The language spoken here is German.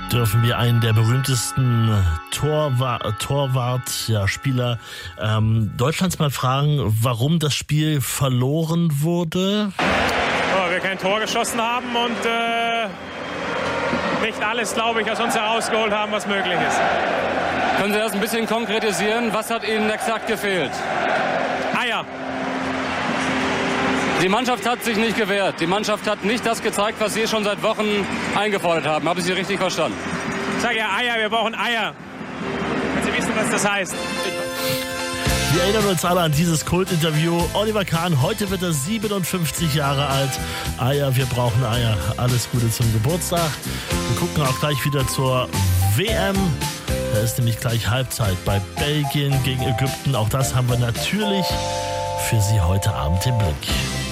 dürfen wir einen der berühmtesten Spieler Deutschlands mal fragen, warum das Spiel verloren wurde. Weil wir kein Tor geschossen haben und nicht alles, glaube ich, aus uns herausgeholt haben, was möglich ist. Können Sie das ein bisschen konkretisieren? Was hat Ihnen exakt gefehlt? Eier. Die Mannschaft hat sich nicht gewehrt. Die Mannschaft hat nicht das gezeigt, was Sie schon seit Wochen eingefordert haben. Habe ich Sie richtig verstanden? Ich sage ja Eier, wir brauchen Eier. Wenn Sie wissen, was das heißt. Wir erinnern uns alle an dieses Kultinterview. Oliver Kahn, heute wird er 57 Jahre alt. Eier, wir brauchen Eier. Alles Gute zum Geburtstag. Wir gucken auch gleich wieder zur WM. Da ist nämlich gleich Halbzeit bei Belgien gegen Ägypten. Auch das haben wir natürlich für Sie heute Abend im Blick.